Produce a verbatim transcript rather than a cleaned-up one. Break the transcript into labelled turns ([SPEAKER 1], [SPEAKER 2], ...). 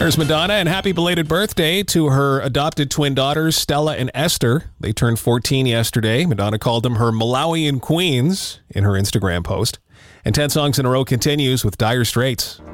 [SPEAKER 1] There's Madonna, and happy belated birthday to her adopted twin daughters, Stella and Esther. They turned fourteen yesterday. Madonna called them her Malawian queens in her Instagram post. And ten songs in a row continues with Dire Straits.